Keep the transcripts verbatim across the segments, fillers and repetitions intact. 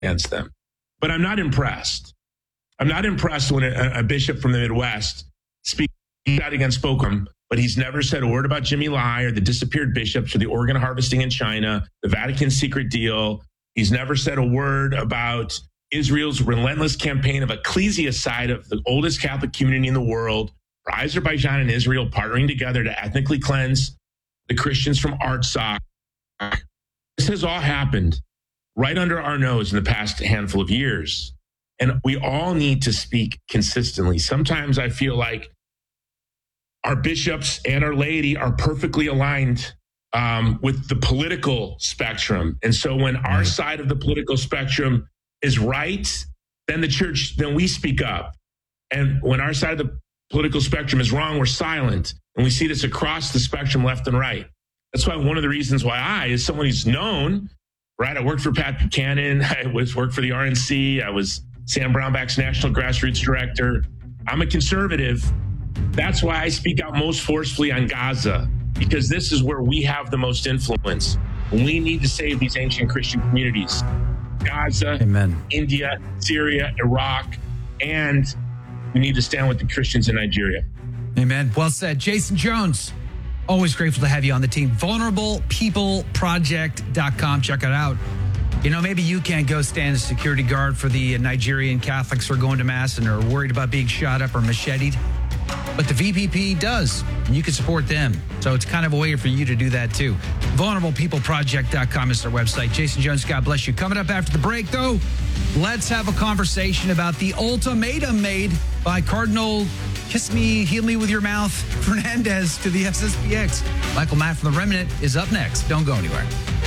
against them. But I'm not impressed. I'm not impressed when a, a bishop from the Midwest speaks out against Spokane, but he's never said a word about Jimmy Lai or the disappeared bishops or the organ harvesting in China, the Vatican secret deal. He's never said a word about Israel's relentless campaign of ecclesiocide of the oldest Catholic community in the world, for Azerbaijan and Israel partnering together to ethnically cleanse the Christians from Artsakh. This has all happened right under our nose in the past handful of years. And we all need to speak consistently. Sometimes I feel like our bishops and our laity are perfectly aligned um, with the political spectrum. And so when our side of the political spectrum is right, then the church, then we speak up. And when our side of the political spectrum is wrong, we're silent. And we see this across the spectrum, left and right. That's why one of the reasons why I, as someone who's known, right, I worked for Pat Buchanan, I was worked for the R N C, I was Sam Brownback's national grassroots director. I'm a conservative. That's why I speak out most forcefully on Gaza, because this is where we have the most influence. We need to save these ancient Christian communities. Gaza, Amen. India, Syria, Iraq, and we need to stand with the Christians in Nigeria. Amen. Well said. Jason Jones, always grateful to have you on the team. vulnerable people project dot com. Check it out. You know, maybe you can't go stand as security guard for the Nigerian Catholics who are going to Mass and are worried about being shot up or macheted. But the V P P does, and you can support them. So it's kind of a way for you to do that too. vulnerable people project dot com is their website. Jason Jones, God bless you. Coming up after the break, though, let's have a conversation about the ultimatum made by Cardinal Kiss Me, Heal Me With Your Mouth Fernandez to the S S P X. Michael Matt from The Remnant is up next. Don't go anywhere.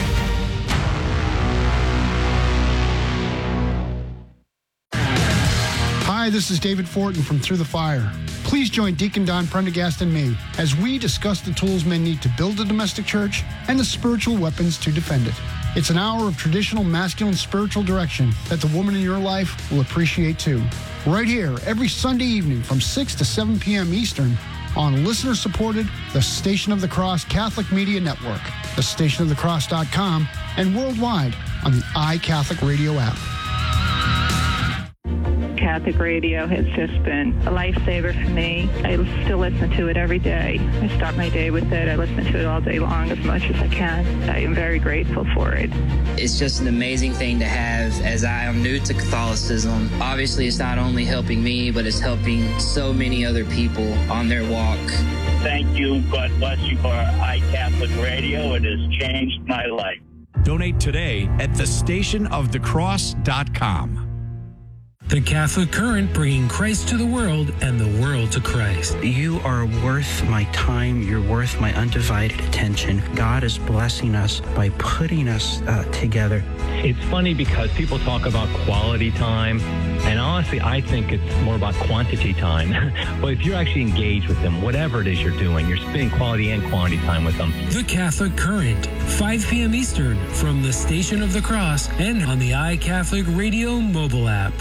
Hi, this is David Fortin from Through the Fire. Please join Deacon Don Prendergast and me as we discuss the tools men need to build a domestic church and the spiritual weapons to defend it. It's an hour of traditional masculine spiritual direction that the woman in your life will appreciate too. Right here, every Sunday evening from six to seven p.m. Eastern on listener-supported The Station of the Cross Catholic Media Network, the station of the cross dot com, and worldwide on the iCatholic Radio app. Catholic radio has just been a lifesaver for me. I still listen to it every day. I start my day with it. I listen to it all day long as much as I can. I am very grateful for it. It's just an amazing thing to have as I am new to Catholicism. Obviously, it's not only helping me, but it's helping so many other people on their walk. Thank you. God bless you for iCatholic Radio. It has changed my life. Donate today at the station of the cross dot com. The Catholic Current, bringing Christ to the world and the world to Christ. You are worth my time. You're worth my undivided attention. God is blessing us by putting us uh, together. It's funny because people talk about quality time, and honestly, I think it's more about quantity time. But if you're actually engaged with them, whatever it is you're doing, you're spending quality and quantity time with them. The Catholic Current, five p.m. Eastern, from the Station of the Cross and on the iCatholic Radio mobile app.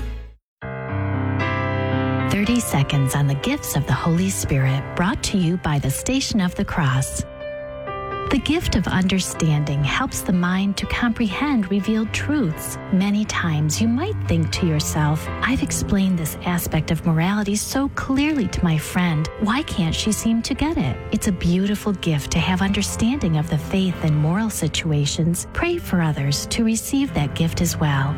thirty seconds on the gifts of the Holy Spirit, brought to you by the Station of the Cross. The gift of understanding helps the mind to comprehend revealed truths. Many times you might think to yourself, I've explained this aspect of morality so clearly to my friend. Why can't she seem to get it? It's a beautiful gift to have understanding of the faith and moral situations. Pray for others to receive that gift as well.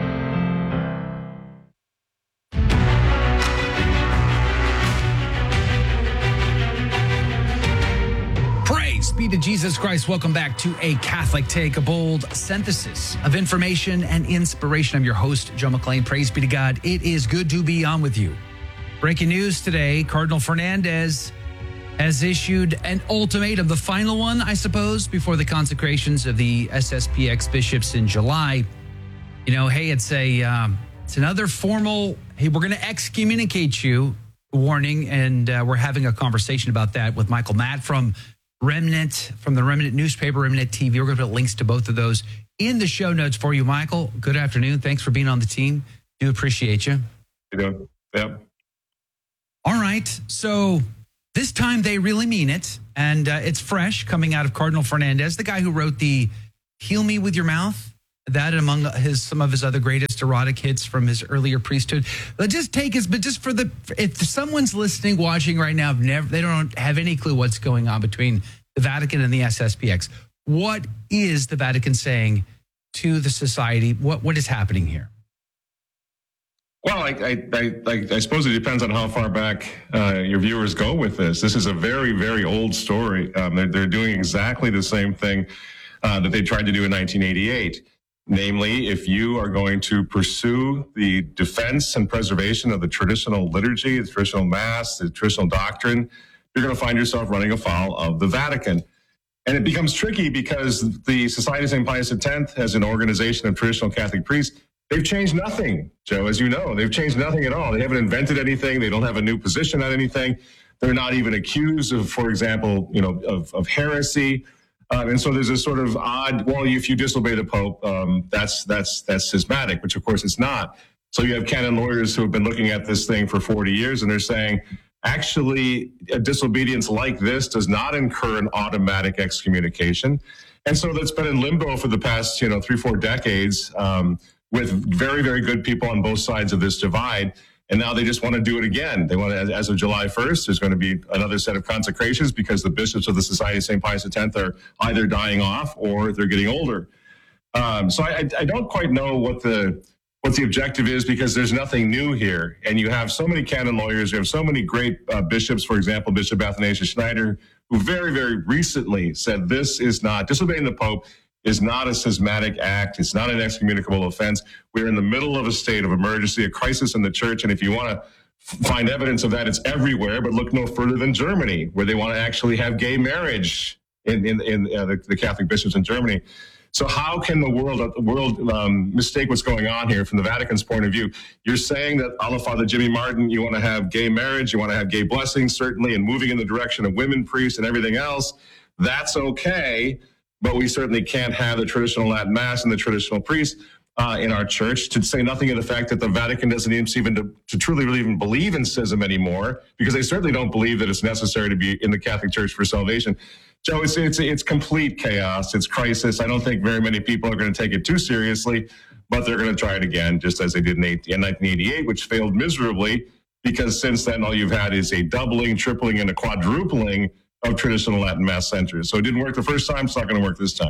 Be to Jesus Christ. Welcome back to A Catholic Take, a bold synthesis of information and inspiration. I'm your host, Joe McClain. Praise be to God. It is good to be on with you. Breaking news today, Cardinal Fernandez has issued an ultimatum, the final one, I suppose, before the consecrations of the S S P X bishops in July. You know, hey, it's a um, it's another formal, hey, we're going to excommunicate you warning, and uh, we're having a conversation about that with Michael Matt from Remnant, from the Remnant newspaper, Remnant T V. We're going to put links to both of those in the show notes for you, Michael. Good afternoon. Thanks for being on the team. Do appreciate you. You know, yep. All right. So this time they really mean it. And uh, it's fresh coming out of Cardinal Fernandez, the guy who wrote the Heal Me With Your Mouth that among his some of his other greatest erotic hits from his earlier priesthood. But just take us, but just for the if someone's listening, watching right now, never they don't have any clue what's going on between the Vatican and the S S P X. What is the Vatican saying to the society? What what is happening here? Well, I, I, I, I suppose it depends on how far back uh, your viewers go with this. This is a very, very old story. Um, they're, they're doing exactly the same thing uh, that they tried to do in nineteen eighty-eight. Namely, if you are going to pursue the defense and preservation of the traditional liturgy, the traditional mass, the traditional doctrine, you're going to find yourself running afoul of the Vatican. And it becomes tricky because the Society of Saint Pius X, as an organization of traditional Catholic priests, they've changed nothing, Joe, as you know. They've changed nothing at all. They haven't invented anything. They don't have a new position on anything. They're not even accused of, for example, you know, of, of heresy. Um, and so there's a sort of odd, well, if you disobey the Pope, um, that's that's that's schismatic, which of course it's not. So you have canon lawyers who have been looking at this thing for forty years, and they're saying, actually, a disobedience like this does not incur an automatic excommunication. And so that's been in limbo for the past, you know, three, four decades. Um, with very, very good people on both sides of this divide. And now they just want to do it again. They want to, as of July first, there's going to be another set of consecrations because the bishops of the Society of Saint Pius X are either dying off or they're getting older. Um, so I, I don't quite know what the what the objective is because there's nothing new here. And you have so many canon lawyers, you have so many great uh, bishops, for example, Bishop Athanasius Schneider, who very, very recently said this is not, disobeying the Pope is not a schismatic act. It's not an excommunicable offense. We're in the middle of a state of emergency, a crisis in the church. And if you want to f- find evidence of that, it's everywhere. But look no further than Germany, where they want to actually have gay marriage in, in, in uh, the, the Catholic bishops in Germany. So how can the world, the world um, mistake what's going on here from the Vatican's point of view? You're saying that, Allah, Father Jimmy Martin, you want to have gay marriage, you want to have gay blessings, certainly, and moving in the direction of women priests and everything else. That's okay. But we certainly can't have the traditional Latin Mass and the traditional priest uh, in our church, to say nothing of the fact that the Vatican doesn't even to, to truly really even believe in schism anymore, because they certainly don't believe that it's necessary to be in the Catholic Church for salvation. Joe, it's, it's, it's complete chaos. It's crisis. I don't think very many people are going to take it too seriously, but they're going to try it again, just as they did in nineteen eighty-eight, which failed miserably, because since then all you've had is a doubling, tripling, and a quadrupling of traditional Latin Mass centers. So it didn't work the first time. It's not going to work this time.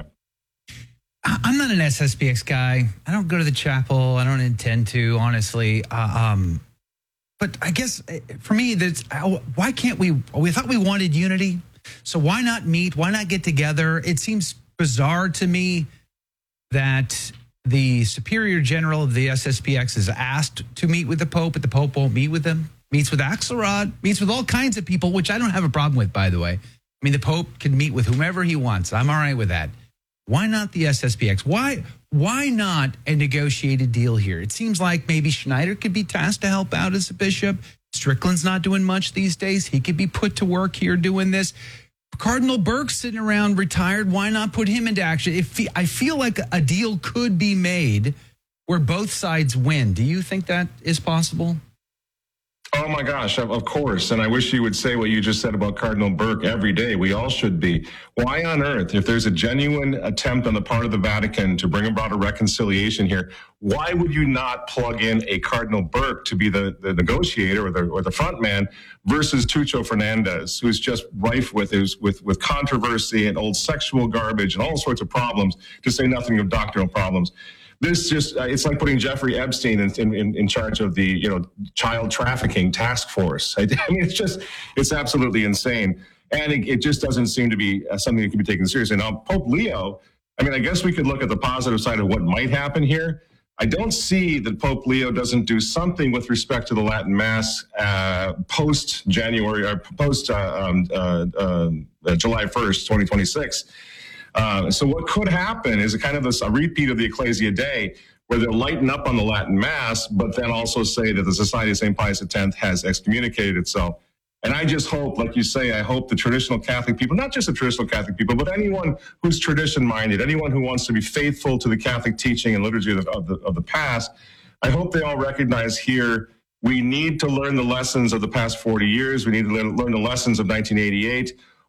I'm not an S S P X guy. I don't go to the chapel. I don't intend to, honestly. Uh, um, but I guess for me, that's why can't we? We thought we wanted unity. So why not meet? Why not get together? It seems bizarre to me that the Superior General of the S S P X is asked to meet with the Pope, but the Pope won't meet with them. Meets with Axelrod, meets with all kinds of people, which I don't have a problem with, by the way. I mean, the Pope can meet with whomever he wants. I'm all right with that. Why not the S S P X? Why why not a negotiated deal here? It seems like maybe Schneider could be tasked to help out as a bishop. Strickland's not doing much these days. He could be put to work here doing this. Cardinal Burke's sitting around retired. Why not put him into action? If I feel like a deal could be made where both sides win. Do you think that is possible? Oh, my gosh, of course. And I wish you would say what you just said about Cardinal Burke every day. We all should be. Why on earth, if there's a genuine attempt on the part of the Vatican to bring about a reconciliation here, why would you not plug in a Cardinal Burke to be the, the negotiator or the or the front man versus Tucho Fernandez, who's just rife with, his, with, with controversy and old sexual garbage and all sorts of problems, to say nothing of doctrinal problems? This just, uh, it's like putting Jeffrey Epstein in, in, in charge of the, you know, child trafficking task force. I, I mean, it's just, it's absolutely insane. And it, it just doesn't seem to be uh, something that can be taken seriously. Now, Pope Leo, I mean, I guess we could look at the positive side of what might happen here. I don't see that Pope Leo doesn't do something with respect to the Latin Mass uh, post-January, or post uh, um, uh, uh, July first, twenty twenty-six. Uh, so what could happen is a kind of a, a repeat of the Ecclesia Day, where they'll lighten up on the Latin Mass, but then also say that the Society of Saint Pius X has excommunicated itself. And I just hope, like you say, I hope the traditional Catholic people, not just the traditional Catholic people, but anyone who's tradition-minded, anyone who wants to be faithful to the Catholic teaching and liturgy of the, of the, of the past, I hope they all recognize here we need to learn the lessons of the past forty years. We need to learn, learn the lessons of nineteen eighty-eight.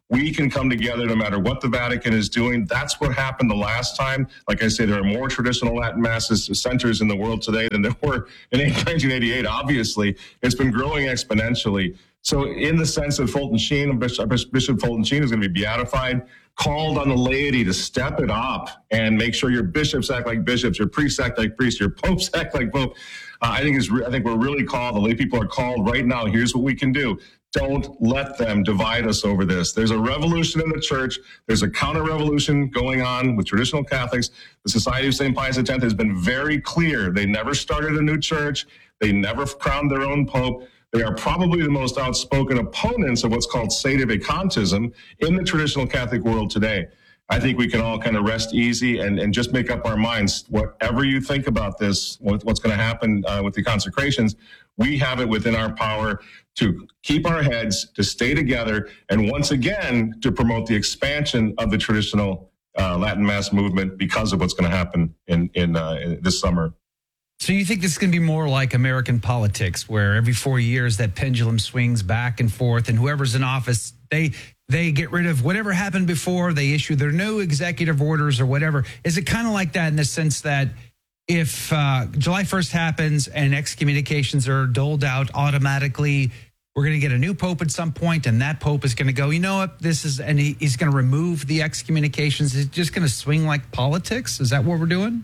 We can come together no matter what the Vatican is doing. That's what happened the last time. Like I say, there are more traditional Latin Masses centers in the world today than there were in nineteen eighty-eight. Obviously, it's been growing exponentially. So in the sense that Fulton Sheen, Bishop, Bishop Fulton Sheen is going to be beatified, called on the laity to step it up and make sure your bishops act like bishops, your priests act like priests, your popes act like pope. Uh, I think is re- I think we're really called, the lay people are called right now. Here's what we can do. Don't let them divide us over this. There's a revolution in the church. There's a counter-revolution going on with traditional Catholics. The Society of Saint Pius X has been very clear. They never started a new church. They never crowned their own pope. They are probably the most outspoken opponents of what's called sedevacantism in the traditional Catholic world today. I think we can all kind of rest easy and, and just make up our minds. Whatever you think about this, what, what's going to happen uh, with the consecrations, we have it within our power to keep our heads, to stay together, and once again, to promote the expansion of the traditional uh, Latin Mass movement because of what's going to happen in, in, uh, in this summer. So you think this is going to be more like American politics, where every four years that pendulum swings back and forth, and whoever's in office, they they get rid of whatever happened before, they issue their new executive orders or whatever. Is it kind of like that in the sense that if uh, July first happens and excommunications are doled out automatically, we're going to get a new pope at some point, and that pope is going to go, you know what, this is, and he, he's going to remove the excommunications. Is it just going to swing like politics? Is that what we're doing?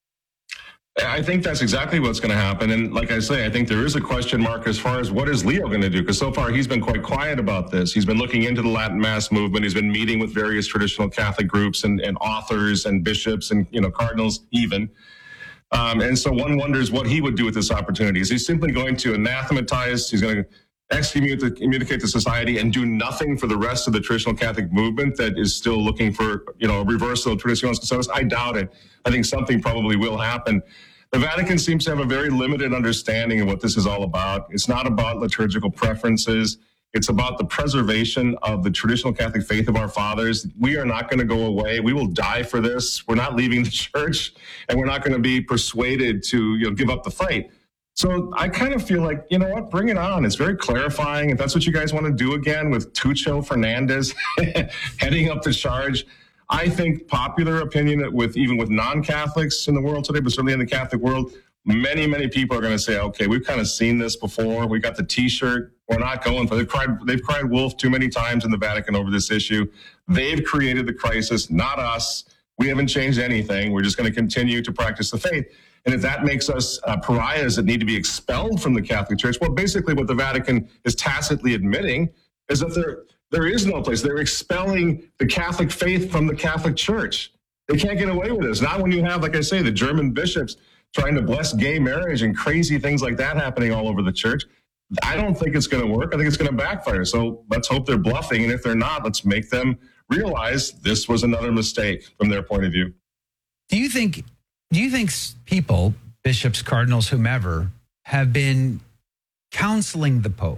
I think that's exactly what's going to happen. And like I say, I think there is a question mark as far as what is Leo going to do? Because so far he's been quite quiet about this. He's been looking into the Latin Mass movement. He's been meeting with various traditional Catholic groups and, and authors and bishops and, you know, cardinals even. Um, and so one wonders what he would do with this opportunity. Is he simply going to anathematize? He's going to excommunicate the society and do nothing for the rest of the traditional Catholic movement that is still looking for, you know, a reversal of Traditionis Custodes? I doubt it. I think something probably will happen. The Vatican seems to have a very limited understanding of what this is all about. It's not about liturgical preferences. It's about the preservation of the traditional Catholic faith of our fathers. We are not going to go away. We will die for this. We're not leaving the church, and we're not going to be persuaded to, you know, give up the fight. So I kind of feel like, you know what, bring it on. It's very clarifying. If that's what you guys want to do again with Tucho Fernandez heading up the charge, I think popular opinion with even with non-Catholics in the world today, but certainly in the Catholic world, many, many people are going to say, okay, we've kind of seen this before. We got the T-shirt. We're not going for it. They've cried, they've cried wolf too many times in the Vatican over this issue. They've created the crisis, not us. We haven't changed anything. We're just going to continue to practice the faith. And if that makes us uh, pariahs that need to be expelled from the Catholic Church, well, basically what the Vatican is tacitly admitting is that there there is no place. They're expelling the Catholic faith from the Catholic Church. They can't get away with this. Not when you have, like I say, the German bishops trying to bless gay marriage and crazy things like that happening all over the church. I don't think it's going to work. I think it's going to backfire. So let's hope they're bluffing. And if they're not, let's make them realize this was another mistake from their point of view. Do you think... Do you think people, bishops, cardinals, whomever, have been counseling the Pope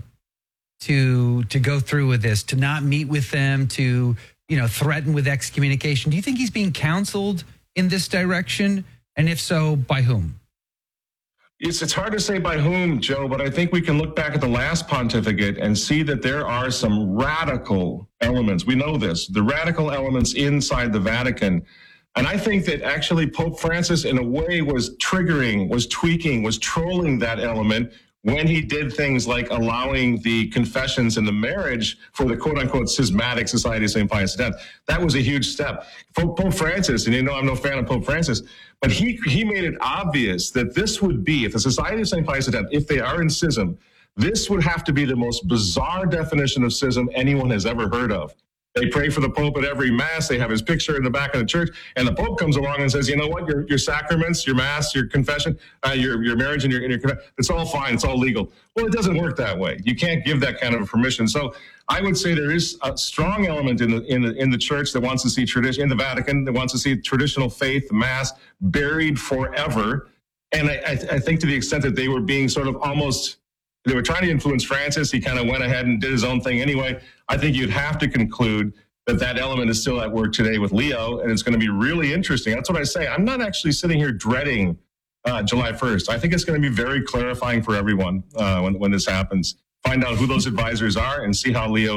to to go through with this, to not meet with them, to, you know, threaten with excommunication? Do you think he's being counseled in this direction? And if so, by whom? It's, it's hard to say by whom, Joe, but I think we can look back at the last pontificate and see that there are some radical elements. We know this, the radical elements inside the Vatican. And I think that actually Pope Francis, in a way, was triggering, was tweaking, was trolling that element when he did things like allowing the confessions in the marriage for the quote-unquote schismatic Society of Saint Pius X. That was a huge step. Pope, Pope Francis, and you know I'm no fan of Pope Francis, but he, he made it obvious that this would be, if the Society of Saint Pius X, if they are in schism, this would have to be the most bizarre definition of schism anyone has ever heard of. They pray for the Pope at every Mass. They have his picture in the back of the church. And the Pope comes along and says, you know what, your, your sacraments, your Mass, your confession, uh, your, your marriage and your, and your, it's all fine. It's all legal. Well, it doesn't work that way. You can't give that kind of permission. So I would say there is a strong element in the, in the, in the church that wants to see tradition, in the Vatican, that wants to see traditional faith, the Mass, buried forever. And I, I, I think to the extent that they were being sort of almost, they were trying to influence Francis. He kind of went ahead and did his own thing anyway. I think you'd have to conclude that that element is still at work today with Leo, and it's going to be really interesting. That's what I say. I'm not actually sitting here dreading uh, July first. I think it's going to be very clarifying for everyone uh, when, when this happens. Find out who those advisors are and see how Leo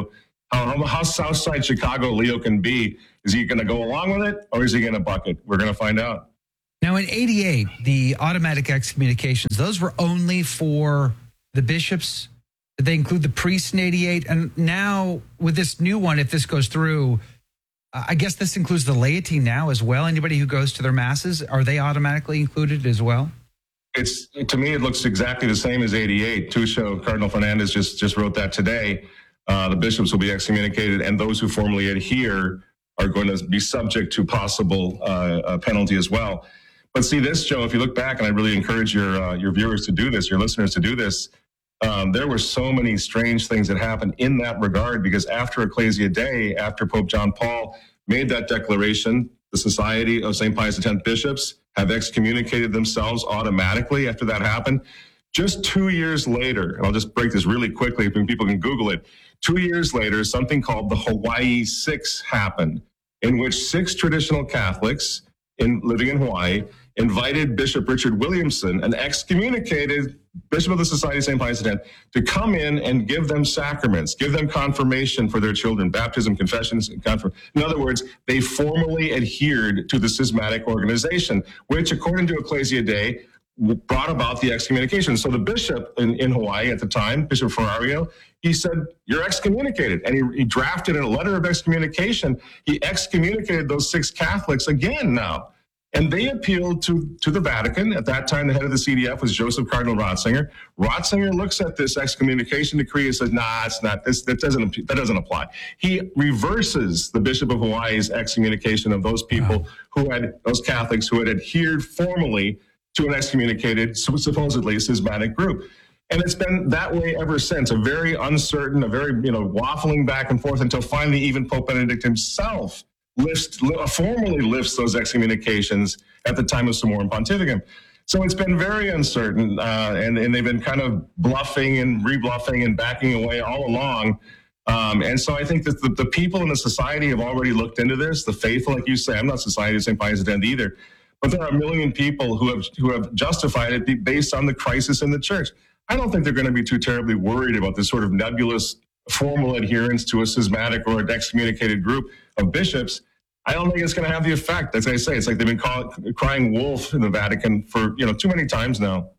How, how Southside Chicago Leo can be. Is he going to go along with it, or is he going to buck it? We're going to find out. Now, in eighty-eight, the automatic excommunications, those were only for the bishops. Did they include the priests in eighty-eight? And now, with this new one, if this goes through, uh, I guess this includes the laity now as well. Anybody who goes to their masses, are they automatically included as well? It's, to me, it looks exactly the same as eighty-eight. Tusho, Cardinal Fernandez just, just wrote that today. Uh, the bishops will be excommunicated, and those who formally adhere are going to be subject to possible uh, uh, penalty as well. But see this, Joe, if you look back, and I really encourage your uh, your viewers to do this, your listeners to do this, um, there were so many strange things that happened in that regard, because after Ecclesia Day, after Pope John Paul made that declaration, the Society of Saint Pius X bishops have excommunicated themselves automatically after that happened. Just two years later, and I'll just break this really quickly, if people can Google it, two years later, something called the Hawaii Six happened, in which six traditional Catholics in living in Hawaii invited Bishop Richard Williamson, an excommunicated Bishop of the Society of Saint Pius X, to come in and give them sacraments, give them confirmation for their children, baptism, confessions, and confirm. In other words, they formally adhered to the schismatic organization, which, according to Ecclesia Day, brought about the excommunication. So the bishop in, in Hawaii at the time, Bishop Ferrario, he said, you're excommunicated. And he, he drafted a letter of excommunication. He excommunicated those six Catholics again now. And they appealed to, to the Vatican. At that time, the head of the C D F was Joseph Cardinal Ratzinger. Ratzinger looks at this excommunication decree and says, nah, it's not, this, that doesn't, that doesn't apply. He reverses the Bishop of Hawaii's excommunication of those people who had, those Catholics who had adhered formally to an excommunicated, supposedly schismatic group. And it's been that way ever since, a very uncertain, a very, you know, waffling back and forth, until finally even Pope Benedict himself lifts, formally lifts those excommunications at the time of Summorum Pontificum. So it's been very uncertain, uh, and, and they've been kind of bluffing and rebluffing and backing away all along. Um, and so I think that the, the people in the society have already looked into this, the faithful, like you say. I'm not Society of Saint Pius X either. But there are a million people who have who have justified it based on the crisis in the church. I don't think they're going to be too terribly worried about this sort of nebulous formal adherence to a schismatic or an excommunicated group of bishops. I don't think it's going to have the effect. As I say, it's like they've been call, crying wolf in the Vatican for, you know, too many times now.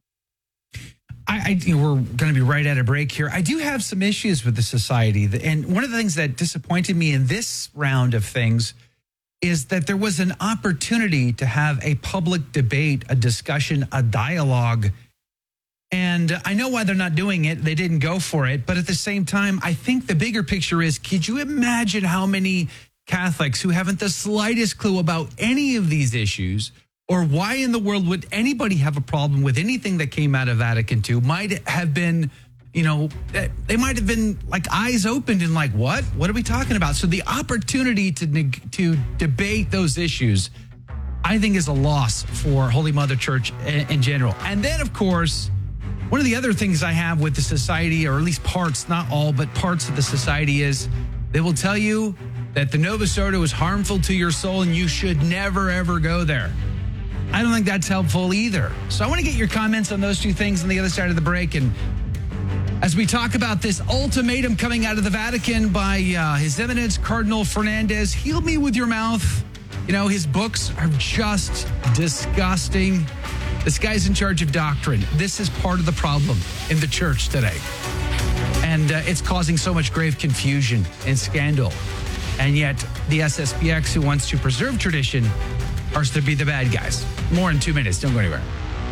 I, I you know, we're going to be right at a break here. I do have some issues with the society. And one of the things that disappointed me in this round of things is that there was an opportunity to have a public debate, a discussion, a dialogue. And I know why they're not doing it. They didn't go for it. But at the same time, I think the bigger picture is, could you imagine how many Catholics who haven't the slightest clue about any of these issues, or why in the world would anybody have a problem with anything that came out of Vatican Two, might have been, you know, they might have been like eyes opened and like, what? What are we talking about? So the opportunity to to debate those issues, I think, is a loss for Holy Mother Church in, in general. And then, of course, one of the other things I have with the society, or at least parts, not all, but parts of the society, is they will tell you that the Novus Ordo is harmful to your soul and you should never, ever go there. I don't think that's helpful either. So I want to get your comments on those two things on the other side of the break. And as we talk about this ultimatum coming out of the Vatican by uh, His Eminence Cardinal Fernandez, heal me with your mouth. You know, his books are just disgusting. This guy's in charge of doctrine. This is part of the problem in the church today. And uh, it's causing so much grave confusion and scandal. And yet the S S P X, who wants to preserve tradition, are to be the bad guys. More in two minutes. Don't go anywhere.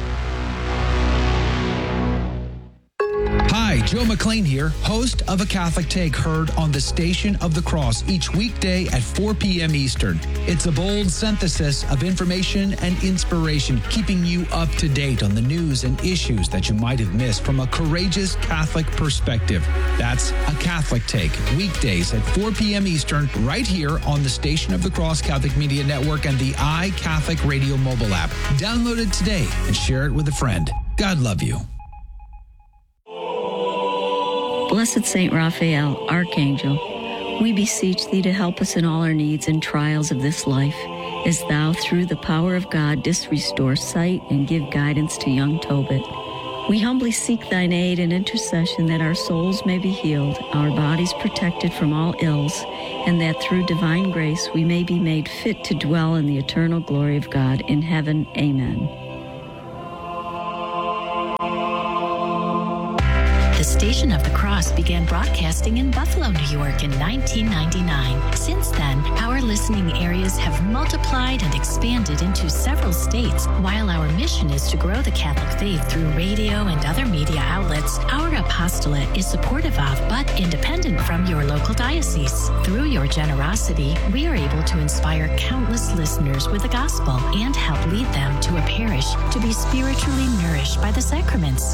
Hi, Joe McLean here, host of A Catholic Take, heard on the Station of the Cross each weekday at four p.m. Eastern. It's a bold synthesis of information and inspiration, keeping you up to date on the news and issues that you might have missed from a courageous Catholic perspective. That's A Catholic Take, weekdays at four p.m. Eastern, right here on the Station of the Cross Catholic Media Network and the iCatholic Radio mobile app. Download it today and share it with a friend. God love you. Blessed Saint Raphael, Archangel, we beseech thee to help us in all our needs and trials of this life, as thou, through the power of God, didst restore sight and give guidance to young Tobit. We humbly seek thine aid and intercession that our souls may be healed, our bodies protected from all ills, and that through divine grace we may be made fit to dwell in the eternal glory of God in heaven. Amen. The Station of the Cross began broadcasting in Buffalo, New York in nineteen ninety-nine. Since then, our listening areas have multiplied and expanded into several states. While our mission is to grow the Catholic faith through radio and other media outlets, our apostolate is supportive of but independent from your local diocese. Through your generosity, we are able to inspire countless listeners with the gospel and help lead them to a parish to be spiritually nourished by the sacraments.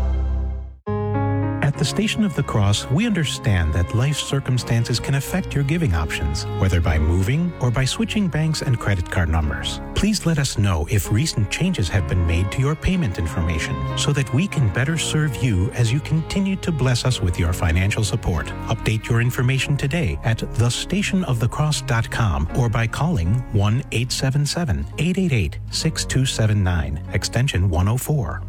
At the Station of the Cross, we understand that life circumstances can affect your giving options, whether by moving or by switching banks and credit card numbers. Please let us know if recent changes have been made to your payment information so that we can better serve you as you continue to bless us with your financial support. Update your information today at the station of the cross dot com or by calling one eight seven seven, eight eight eight, six two seven nine, extension one oh four.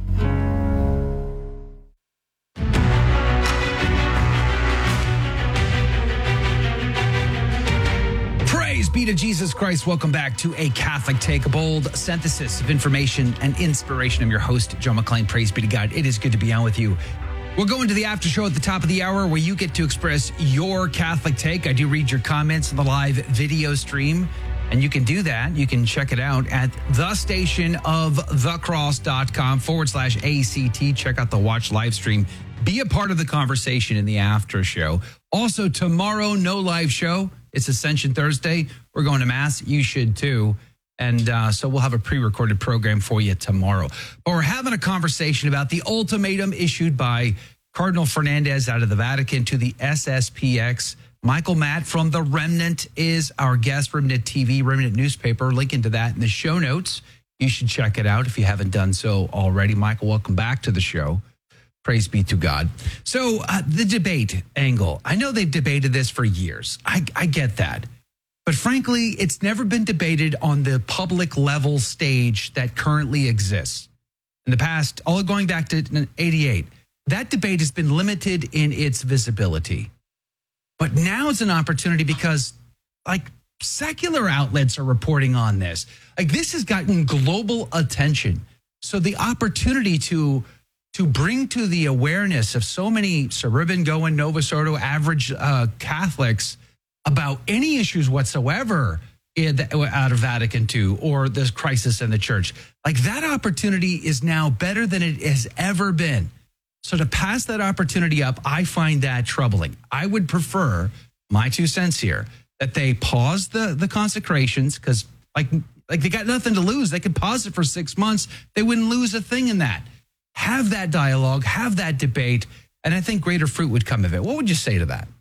Be to Jesus Christ. Welcome back to A Catholic Take, a bold synthesis of information and inspiration. I'm your host, Joe McClain. Praise be to God. It is good to be on with you. We'll go into the after show at the top of the hour where you get to express your Catholic take. I do read your comments on the live video stream, and you can do that. You can check it out at the station of the cross dot com forward slash A C T. Check out the watch live stream. Be a part of the conversation in the after show. Also, tomorrow, no live show. It's Ascension Thursday. We're going to Mass. You should too. And uh, so we'll have a pre-recorded program for you tomorrow. But we're having a conversation about the ultimatum issued by Cardinal Fernandez out of the Vatican to the S S P X. Michael Matt from The Remnant is our guest, Remnant T V, Remnant newspaper. Link into that in the show notes. You should check it out if you haven't done so already. Michael, welcome back to the show. Praise be to God. So uh, the debate angle, I know they've debated this for years. I, I get that. But frankly, it's never been debated on the public level stage that currently exists. In the past, all going back to eighty-eight, that debate has been limited in its visibility. But now it's an opportunity because, like, secular outlets are reporting on this. Like, this has gotten global attention. So the opportunity to to bring to the awareness of so many suburban going Novus Ordo average uh, Catholics about any issues whatsoever in the, out of Vatican Two or this crisis in the church. Like, that opportunity is now better than it has ever been. So to pass that opportunity up, I find that troubling. I would prefer, my two cents here, that they pause the, the consecrations because like, like they got nothing to lose. They could pause it for six months. They wouldn't lose a thing in that. Have that dialogue, have that debate, and I think greater fruit would come of it. What would you say to that?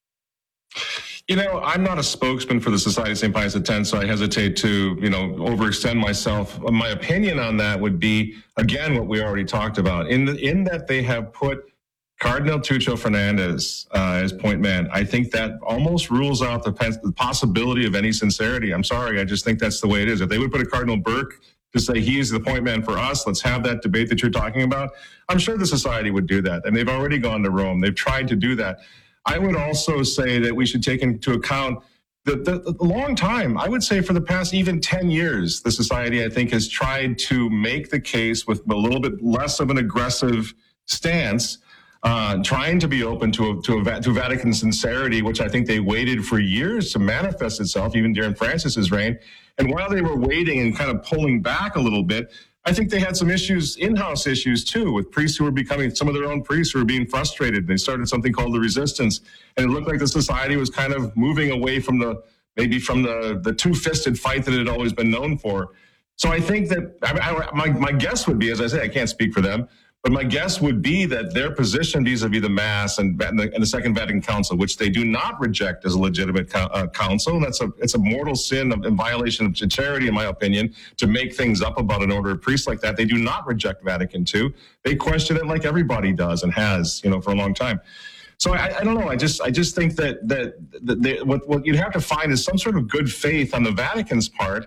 You know, I'm not a spokesman for the Society of Saint Pius X, so I hesitate to, you know, overextend myself. My opinion on that would be, again, what we already talked about. In the, in that they have put Cardinal Tuccio Fernandez uh, as point man, I think that almost rules out the, the possibility of any sincerity. I'm sorry, I just think that's the way it is. If they would put a Cardinal Burke to say he's the point man for us, let's have that debate that you're talking about, I'm sure the society would do that. And they've already gone to Rome. They've tried to do that. I would also say that we should take into account the, the, the long time, I would say for the past even ten years, the society, I think, has tried to make the case with a little bit less of an aggressive stance, uh, trying to be open to a, to, a, to Vatican sincerity, which I think they waited for years to manifest itself, even during Francis's reign. And while they were waiting and kind of pulling back a little bit, I think they had some issues, in-house issues too, with priests who were becoming, some of their own priests who were being frustrated. They started something called the Resistance. And it looked like the society was kind of moving away from the, maybe from the, the two-fisted fight that it had always been known for. So I think that, I, I, my, my guess would be, as I say, I can't speak for them, but my guess would be that their position vis-a-vis the Mass and, and, the, and the Second Vatican Council, which they do not reject as a legitimate co- uh, council, and that's a it's a mortal sin of, in violation of charity, in my opinion, to make things up about an order of priests like that. They do not reject Vatican Two. They question it like everybody does and has, you know, for a long time. So I, I don't know. I just I just think that that, that they, what what you'd have to find is some sort of good faith on the Vatican's part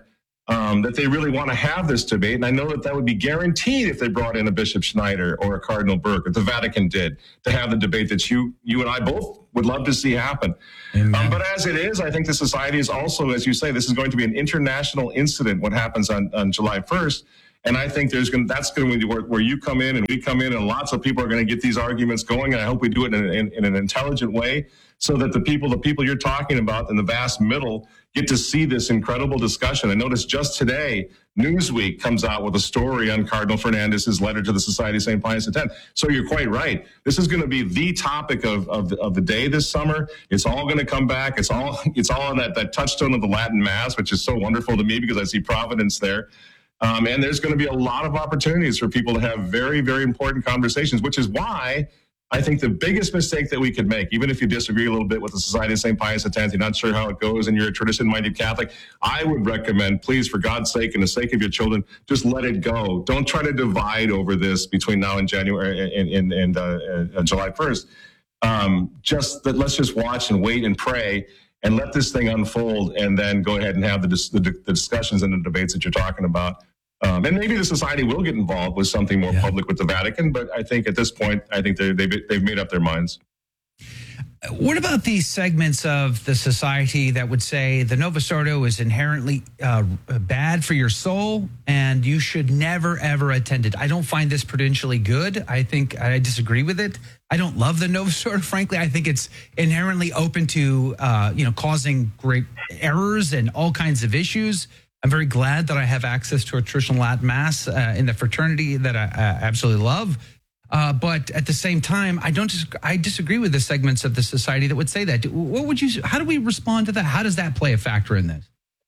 um, that they really want to have this debate. And I know that that would be guaranteed if they brought in a Bishop Schneider or a Cardinal Burke, or the Vatican did, to have the debate that you you and I both would love to see happen. Um, but as it is, I think the society is also, as you say, this is going to be an international incident, what happens on, on July first. And I think there's going that's going to be where, where you come in and we come in, and lots of people are going to get these arguments going. And I hope we do it in, in, in an intelligent way, so that the people, the people you're talking about in the vast middle, get to see this incredible discussion. I noticed just today, Newsweek comes out with a story on Cardinal Fernandez's letter to the Society of Saint Pius X. So you're quite right. This is going to be the topic of, of, of the day this summer. It's all going to come back. It's all it's all on that, that touchstone of the Latin Mass, which is so wonderful to me because I see providence there. Um, and there's going to be a lot of opportunities for people to have very, very important conversations, which is why I think the biggest mistake that we could make, even if you disagree a little bit with the Society of Saint Pius X, you're not sure how it goes and you're a tradition-minded Catholic, I would recommend, please, for God's sake and the sake of your children, just let it go. Don't try to divide over this between now and January and, and, and uh, uh, July first. Um, just that, let's just watch and wait and pray and let this thing unfold, and then go ahead and have the, the, the discussions and the debates that you're talking about. Um, and maybe the society will get involved with something more yeah. public with the Vatican, but I think at this point, I think they've, they've made up their minds. What about these segments of the society that would say the Novus Ordo is inherently uh, bad for your soul and you should never, ever attend it? I don't find this prudentially good. I think I disagree with it. I don't love the Novus Ordo, frankly. I think it's inherently open to, uh, you know, causing great errors and all kinds of issues. I'm very glad that I have access to a traditional Latin Mass uh, in the fraternity that I uh, absolutely love. Uh, but at the same time, I don't. Dis- I disagree with the segments of the society that would say that. What would you? How do we respond to that? How does that play a factor in this?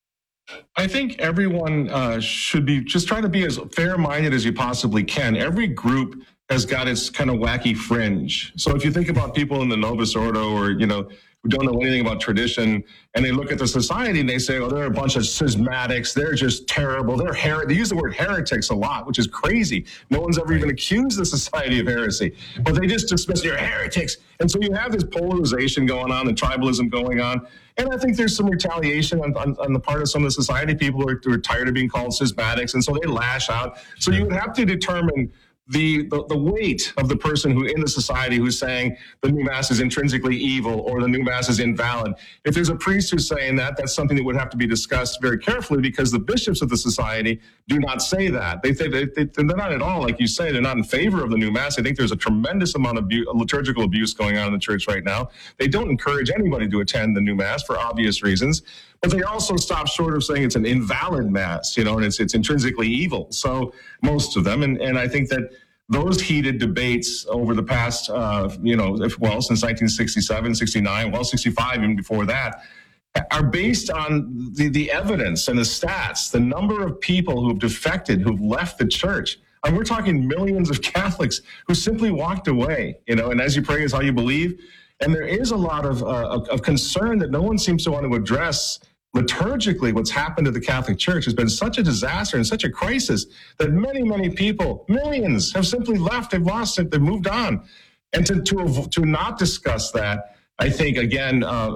I think everyone uh, should be just try to be as fair-minded as you possibly can. Every group has got its kind of wacky fringe. So if you think about people in the Novus Ordo, or you know, who don't know anything about tradition, and they look at the society and they say, oh, they're a bunch of schismatics. They're just terrible. They're her- They use the word heretics a lot, which is crazy. No one's ever even accused the society of heresy, but they just dismiss you're heretics. And so you have this polarization going on and tribalism going on. And I think there's some retaliation on, on, on the part of some of the society people who are, who are tired of being called schismatics. And so they lash out. So you would have to determine The, the the weight of the person who in the society who's saying the new Mass is intrinsically evil or the new Mass is invalid. If there's a priest who's saying that, that's something that would have to be discussed very carefully, because the bishops of the society do not say that. They think they, they, they're not at all, like you say, they're not in favor of the new Mass. I think there's a tremendous amount of abu- liturgical abuse going on in the church right now. They don't encourage anybody to attend the new Mass for obvious reasons. But they also stop short of saying it's an invalid Mass, you know, and it's it's intrinsically evil. So most of them, and, and I think that those heated debates over the past, uh, you know, if, well, since nineteen sixty-seven, sixty-nine, well, sixty-five, even before that, are based on the, the evidence and the stats, the number of people who have defected, who've left the church. And we're talking millions of Catholics who simply walked away, you know, and as you pray is how you believe. And there is a lot of, uh, of, of concern that no one seems to want to address. Liturgically, what's happened to the Catholic Church has been such a disaster and such a crisis that many, many people, millions, have simply left. They've lost it. They've moved on. And to to, to not discuss that, I think, again, uh,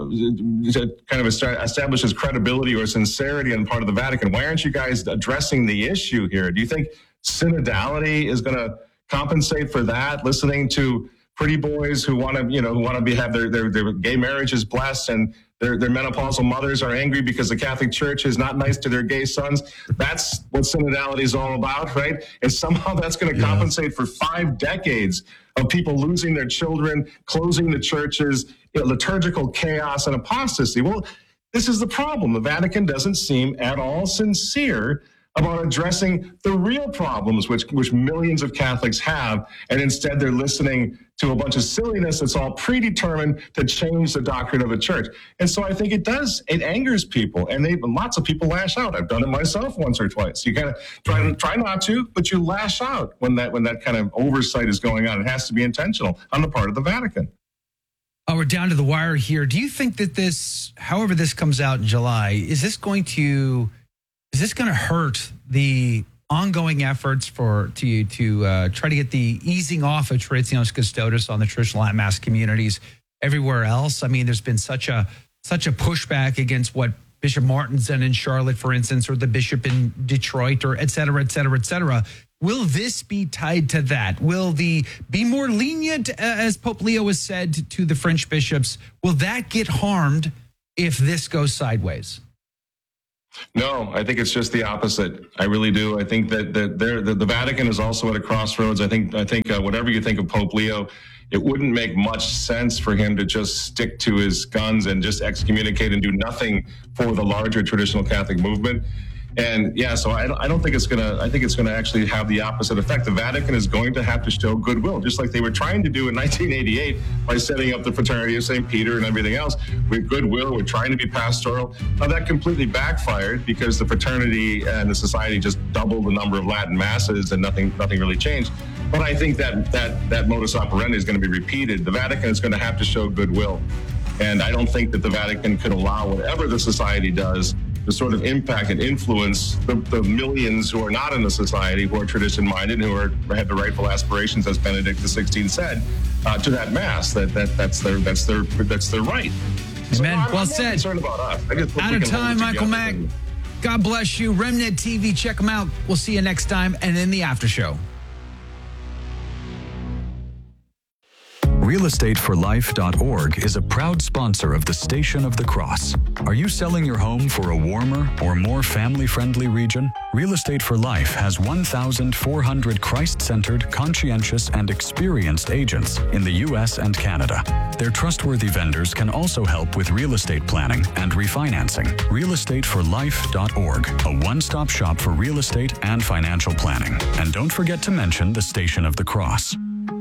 kind of establishes credibility or sincerity on the part of the Vatican. Why aren't you guys addressing the issue here? Do you think synodality is going to compensate for that? Listening to pretty boys who want to, you know, who want to be have their, their their gay marriages blessed, and their their menopausal mothers are angry because the Catholic Church is not nice to their gay sons. That's what synodality is all about, right? And somehow that's going to yeah. compensate for five decades of people losing their children, closing the churches, you know, liturgical chaos and apostasy. Well, this is the problem. The Vatican doesn't seem at all sincere about addressing the real problems which which millions of Catholics have, and instead they're listening to a bunch of silliness that's all predetermined to change the doctrine of the church. And so I think it does, it angers people, and they lots of people lash out. I've done it myself once or twice. You kind of try to try not to, but you lash out when that when that kind of oversight is going on. It has to be intentional on the part of the Vatican. Oh, we're down to the wire here. Do you think that this, however this comes out in July, is this going to Is this going to hurt the ongoing efforts for to to uh, try to get the easing off of Traditionis Custodes on the traditional Latin Mass communities everywhere else? I mean, there's been such a such a pushback against what Bishop Martinson in Charlotte, for instance, or the bishop in Detroit, or et cetera, et cetera, et cetera. Will this be tied to that? Will the be more lenient, uh, as Pope Leo has said, to the French bishops? Will that get harmed if this goes sideways? No, I think it's just the opposite. I really do. I think that that there, the, the Vatican is also at a crossroads. I think I think uh, whatever you think of Pope Leo, it wouldn't make much sense for him to just stick to his guns and just excommunicate and do nothing for the larger traditional Catholic movement. And yeah, so I, I don't think it's going to, I think it's going to actually have the opposite effect. The Vatican is going to have to show goodwill, just like they were trying to do in nineteen eighty-eight by setting up the Fraternity of Saint Peter and everything else. With goodwill, we're trying to be pastoral. Now that completely backfired because the fraternity and the society just doubled the number of Latin masses and nothing, nothing really changed. But I think that that that modus operandi is going to be repeated. The Vatican is going to have to show goodwill. And I don't think that the Vatican could allow whatever the society does to sort of impact and influence the, the millions who are not in the society, who are tradition-minded, who are have the rightful aspirations, as Benedict the sixteenth said, uh, to that mass. That that that's their that's their that's their right. So Amen. I'm, well I'm said. Concerned about us. I just Out of time, Michael Mack. God bless you. Remnant T V. Check them out. We'll see you next time, and in the after show. real estate for life dot org is a proud sponsor of the Station of the Cross. Are you selling your home for a warmer or more family-friendly region? Real Estate for Life has one thousand four hundred Christ-centered, conscientious, and experienced agents in the U S and Canada. Their trustworthy vendors can also help with real estate planning and refinancing. real estate for life dot org, a one-stop shop for real estate and financial planning. And don't forget to mention the Station of the Cross.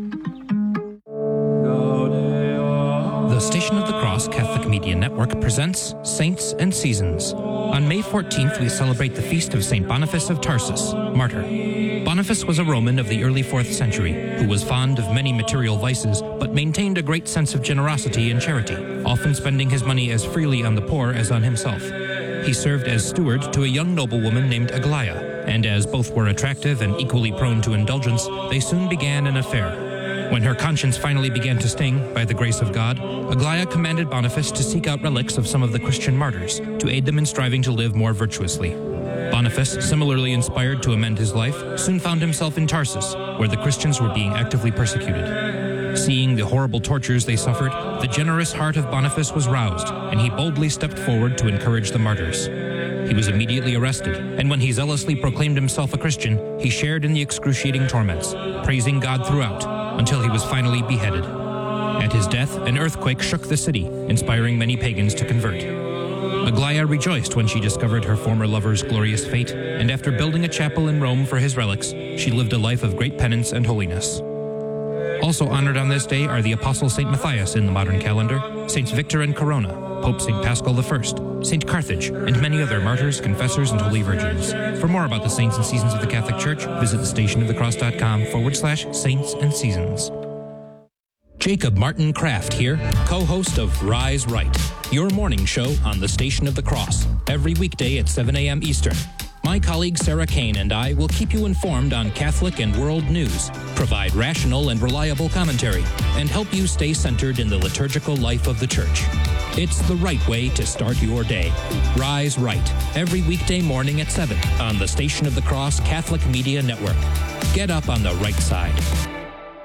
The Station of the Cross Catholic Media Network presents Saints and Seasons. On May fourteenth, we celebrate the feast of Saint Boniface of Tarsus, martyr. Boniface was a Roman of the early fourth century who was fond of many material vices but maintained a great sense of generosity and charity, often spending his money as freely on the poor as on himself. He served as steward to a young noblewoman named Aglaia, and as both were attractive and equally prone to indulgence, they soon began an affair. When her conscience finally began to sting, by the grace of God, Aglaia commanded Boniface to seek out relics of some of the Christian martyrs to aid them in striving to live more virtuously. Boniface, similarly inspired to amend his life, soon found himself in Tarsus, where the Christians were being actively persecuted. Seeing the horrible tortures they suffered, the generous heart of Boniface was roused, and he boldly stepped forward to encourage the martyrs. He was immediately arrested, and when he zealously proclaimed himself a Christian, he shared in the excruciating torments, praising God throughout, until he was finally beheaded. At his death, an earthquake shook the city, inspiring many pagans to convert. Aglaia rejoiced when she discovered her former lover's glorious fate, and after building a chapel in Rome for his relics, she lived a life of great penance and holiness. Also honored on this day are the Apostle Saint Matthias in the modern calendar, Saints Victor and Corona, Pope Saint Paschal the First, Saint Carthage, and many other martyrs, confessors, and holy virgins. For more about the saints and seasons of the Catholic Church, visit the station of the cross dot com forward slash saints and seasons. Jacob Martin Kraft here, co-host of Rise Right, your morning show on the Station of the Cross, every weekday at seven a.m. Eastern. My colleague Sarah Kane and I will keep you informed on Catholic and world news, provide rational and reliable commentary, and help you stay centered in the liturgical life of the Church. It's the right way to start your day. Rise Right, every weekday morning at seven on the Station of the Cross Catholic Media Network. Get up on the right side.